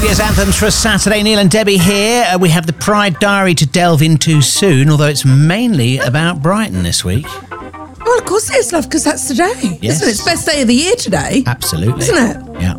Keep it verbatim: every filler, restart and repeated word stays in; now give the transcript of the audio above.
Year's anthems for a Saturday. Neil and Debbie here. Uh, we have the Pride Diary to delve into soon, although it's mainly about Brighton this week. Well, of course it is, love, because that's today, Yes. isn't it? It's best day of the year today. Absolutely. Isn't it? Yeah.